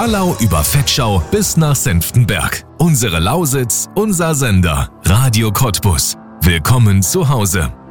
Ballau über Vetschau bis nach Senftenberg. Unsere Lausitz, unser Sender. Radio Cottbus. Willkommen zu Hause.